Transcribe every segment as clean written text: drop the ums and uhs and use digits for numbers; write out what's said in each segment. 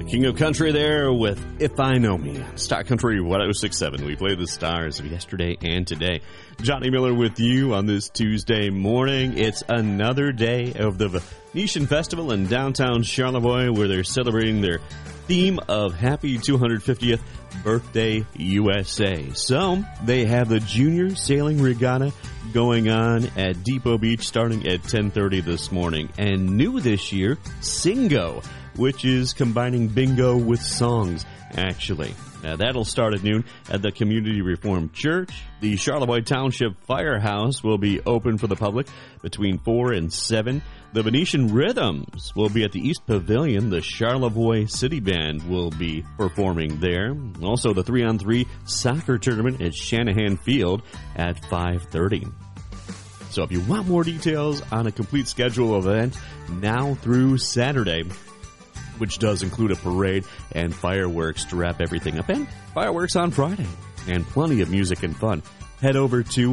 King of Country there with If I Know Me. Star Country 106.7. We play the stars of yesterday and today. Johnny Miller with you on this Tuesday morning. It's another day of the Venetian Festival in downtown Charlevoix, where they're celebrating their theme of Happy 250th Birthday USA. So they have the Junior Sailing Regatta going on at Depot Beach starting at 10:30 this morning. And new this year, Singo, which is combining bingo with songs, actually. Now, that'll start at noon at the Community Reformed Church. The Charlevoix Township Firehouse will be open for the public between 4 and 7. The Venetian Rhythms will be at the East Pavilion. The Charlevoix City Band will be performing there. Also, the 3-on-3 soccer tournament at Shanahan Field at 5:30. So if you want more details on a complete schedule of event now through Saturday, which does include a parade and fireworks to wrap everything up, and fireworks on Friday, and plenty of music and fun, head over to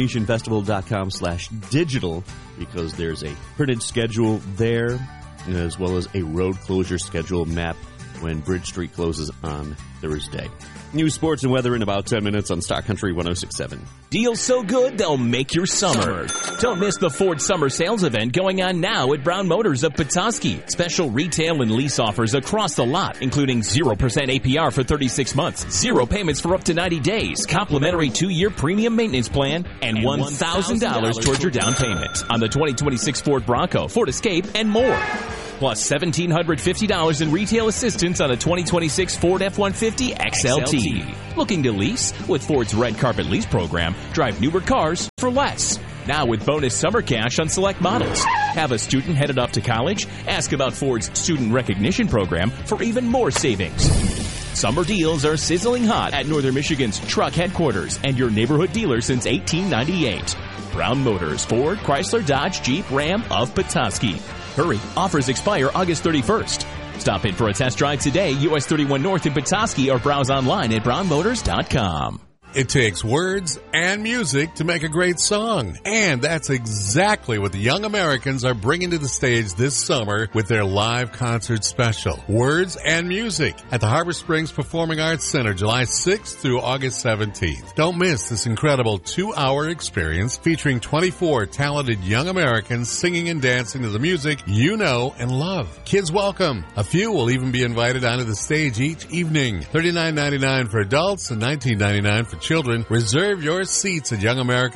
VenetianFestival.com/digital, because there's a printed schedule there, as well as a road closure schedule map when Bridge Street closes on Thursday. News, sports, and weather in about 10 minutes on Star Country 106.7. Deals so good, they'll make your summer. Don't miss the Ford Summer Sales event going on now at Brown Motors of Petoskey. Special retail and lease offers across the lot, including 0% APR for 36 months, 0 payments for up to 90 days, complimentary 2-year premium maintenance plan, and $1,000 towards your down payment on the 2026 Ford Bronco, Ford Escape, and more. Plus $1,750 in retail assistance on a 2026 Ford F-150 XLT. Looking to lease? With Ford's Red Carpet Lease program, drive newer cars for less. Now with bonus summer cash on select models. Have a student headed off to college? Ask about Ford's Student Recognition program for even more savings. Summer deals are sizzling hot at Northern Michigan's truck headquarters and your neighborhood dealer since 1898. Brown Motors, Ford, Chrysler, Dodge, Jeep, Ram of Petoskey. Hurry, offers expire August 31st. Stop in for a test drive today, US 31 North in Petoskey, or browse online at brownmotors.com. It takes words and music to make a great song. And that's exactly what the Young Americans are bringing to the stage this summer with their live concert special, Words and Music, at the Harbor Springs Performing Arts Center, July 6th through August 17th. Don't miss this incredible 2-hour experience featuring 24 talented young Americans singing and dancing to the music you know and love. Kids welcome. A few will even be invited onto the stage each evening. $39.99 for adults and $19.99 for children. Reserve your seats at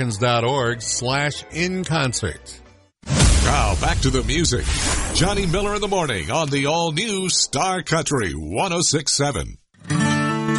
youngamericans.org/inconcert. Now back to the music. Johnny Miller in the morning on the all-new Star Country 106.7.